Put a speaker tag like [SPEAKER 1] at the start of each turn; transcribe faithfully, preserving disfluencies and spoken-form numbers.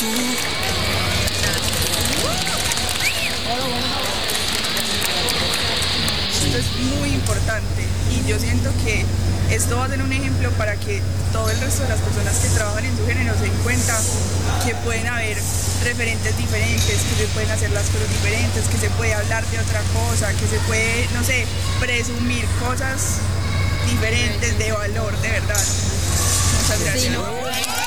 [SPEAKER 1] Esto es muy importante y yo siento que esto va a ser un ejemplo para que todo el resto de las personas que trabajan en su género se den cuenta que pueden haber referentes diferentes, que se pueden hacer las cosas diferentes, que se puede hablar de otra cosa, que se puede, no sé, presumir cosas diferentes de valor, de verdad. Muchas gracias. Sí, no.